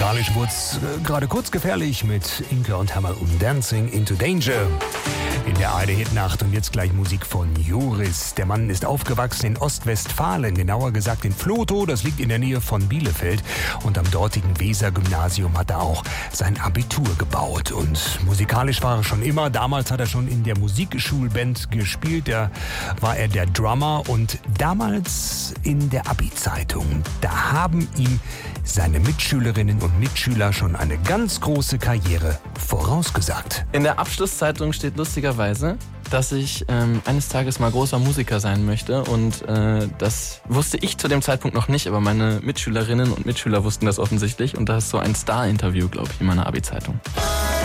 Musikalisch wurde es gerade kurz gefährlich mit Inke und Hammer und Dancing into Danger. In der ARD-Hitnacht und jetzt gleich Musik von Joris. Der Mann ist aufgewachsen in Ostwestfalen, genauer gesagt in Vlotho, das liegt in der Nähe von Bielefeld. Und am dortigen Weser-Gymnasium hat er auch sein Abitur gebaut. Und musikalisch war er schon immer. Damals hat er schon in der Musikschulband gespielt, da war er der Drummer. Und damals in der Abi-Zeitung, da haben ihm seine Mitschülerinnen und Mitschüler schon eine ganz große Karriere vorausgesagt. In der Abschlusszeitung steht lustigerweise, dass ich eines Tages mal großer Musiker sein möchte und das wusste ich zu dem Zeitpunkt noch nicht, aber meine Mitschülerinnen und Mitschüler wussten das offensichtlich und da ist so ein Star-Interview, glaube ich, in meiner Abi-Zeitung.